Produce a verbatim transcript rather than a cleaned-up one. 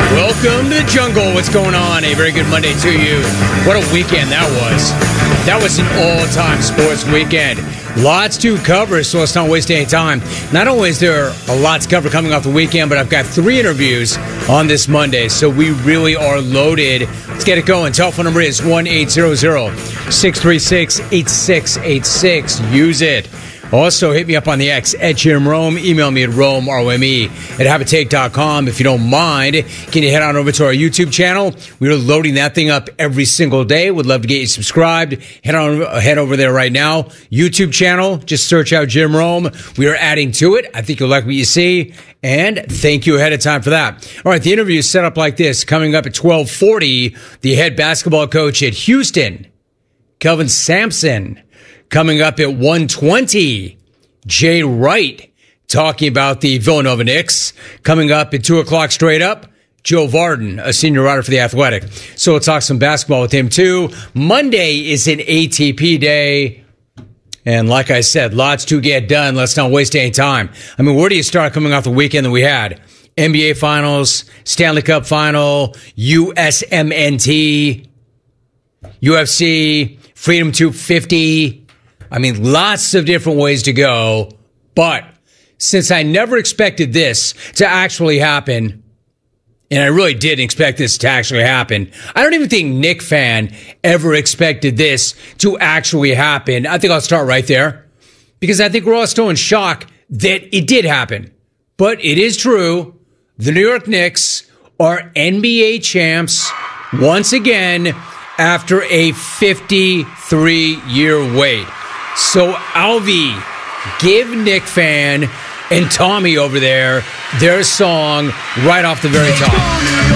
Welcome to the jungle. What's going on? A very good Monday to you. What a weekend that was. That was an all-time sports weekend. Lots to cover, so let's not waste any time. Not only is there a lot to cover coming off the weekend, but I've got three interviews on this Monday, so we really are loaded. Let's get it going. Telephone number is one eight hundred, six three six, eight six eight six. Use it. Also, hit me up on the X at Jim Rome. Email me at Rome, R O M E, at Habitate dot com. If you don't mind, can you head on over to our YouTube channel? We're loading that thing up every single day. Would love to get you subscribed. Head on, head over there right now. YouTube channel, just search out Jim Rome. We are adding to it. I think you'll like what you see. And thank you ahead of time for that. All right, the interview is set up like this. Coming up at twelve forty, the head basketball coach at Houston, Kelvin Sampson. Coming up at one twenty, Jay Wright talking about the Villanova Knicks. Coming up at two o'clock straight up, Joe Varden, a senior writer for The Athletic. So we'll talk some basketball with him too. Monday is an A T P day. And like I said, lots to get done. Let's not waste any time. I mean, where do you start coming off the weekend that we had? N B A Finals, Stanley Cup Final, U S M N T, U F C, Freedom two fifty. I mean, lots of different ways to go. But since I never expected this to actually happen, and I really didn't expect this to actually happen, I don't even think Knick fan ever expected this to actually happen. I think I'll start right there, because I think we're all still in shock that it did happen. But it is true. The New York Knicks are N B A champs once again after a fifty-three year wait. So, Alvi, give Knick fan and Tommy over there their song right off the very top.